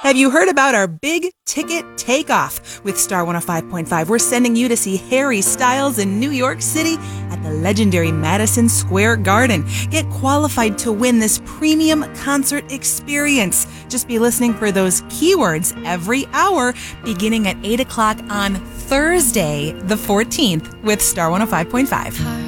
Have you heard about our big ticket takeoff? With Star 105.5, we're sending you to see Harry Styles in New York City at the legendary Madison Square Garden. Get qualified to win this premium concert experience. Just be listening for those keywords every hour, beginning at 8 o'clock on Thursday, the 14th, with Star 105.5.